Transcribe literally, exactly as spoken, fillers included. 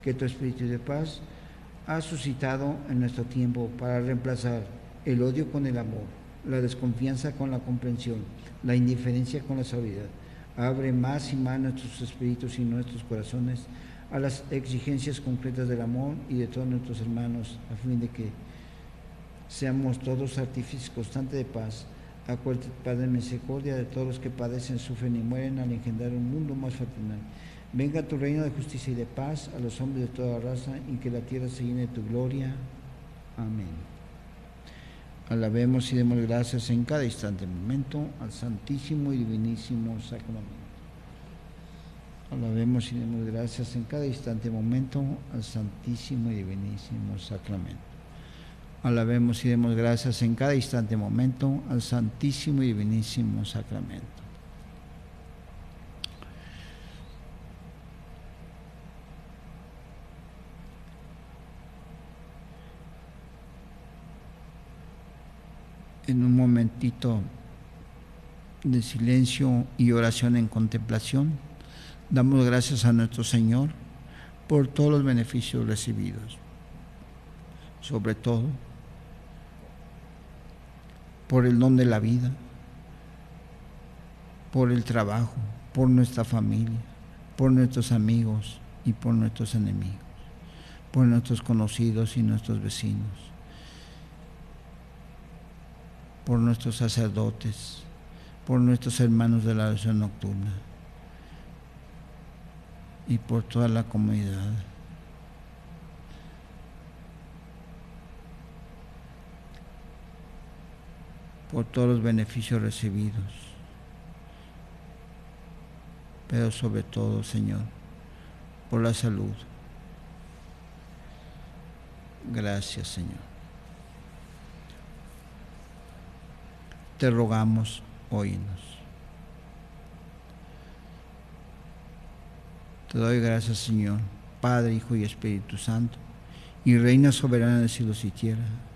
que tu espíritu de paz ha suscitado en nuestro tiempo para reemplazar el odio con el amor, la desconfianza con la comprensión, la indiferencia con la suavidad. Abre más y más nuestros espíritus y nuestros corazones a las exigencias concretas del amor y de todos nuestros hermanos, a fin de que seamos todos artífices constantes de paz. Acuérdate, Padre, misericordia de todos los que padecen, sufren y mueren al engendrar un mundo más fraternal. Venga tu reino de justicia y de paz a los hombres de toda raza, y que la tierra se llene de tu gloria. Amén. Alabemos y demos gracias en cada instante y momento al Santísimo y Divinísimo Sacramento. Alabemos y demos gracias en cada instante y momento al Santísimo y Divinísimo Sacramento. Alabemos y demos gracias en cada instante y momento al Santísimo y Divinísimo Sacramento. En un momentito de silencio y oración en contemplación, damos gracias a nuestro Señor por todos los beneficios recibidos, sobre todo por el don de la vida, por el trabajo, por nuestra familia, por nuestros amigos y por nuestros enemigos, por nuestros conocidos y nuestros vecinos, por nuestros sacerdotes, por nuestros hermanos de la oración nocturna y por toda la comunidad. Por todos los beneficios recibidos, pero sobre todo, Señor, por la salud. Gracias, Señor. Te rogamos, óyenos. Te doy gracias, Señor, Padre, Hijo y Espíritu Santo, y Reina soberana de cielos y tierra.